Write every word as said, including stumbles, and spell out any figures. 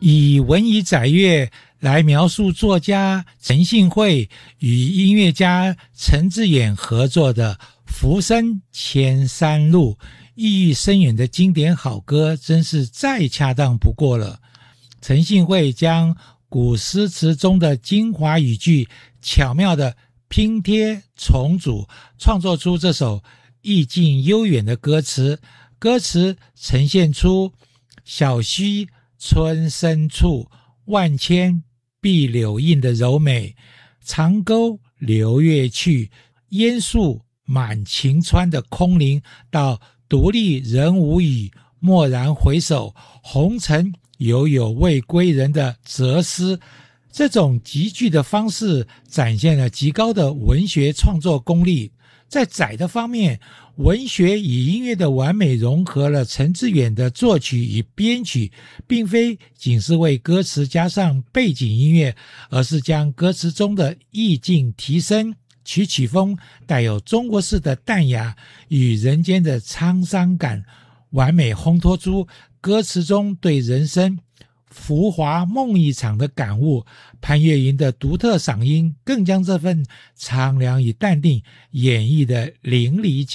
以文以载乐来描述作家陈信惠与音乐家陈志远合作的《浮生千山路》，意义深远的经典好歌，真是再恰当不过了。陈信惠将古诗词中的精华语句巧妙地拼贴重组，创作出这首意境悠远的歌词。歌词呈现出小溪春深处，万千碧柳映的柔美，长沟流月去，烟树满晴川的空灵，到独立人无语，蓦然回首，红尘犹有未归人的哲思。这种极具的方式展现了极高的文学创作功力。在载的方面，文学与音乐的完美融合了陈志远的作曲与编曲，并非仅是为歌词加上背景音乐，而是将歌词中的意境提升，取曲风带有中国式的淡雅与人间的沧桑感，完美烘托出歌词中对人生浮华梦一场的感悟。潘越云的独特嗓音更将这份苍凉与淡定演绎得淋漓尽致。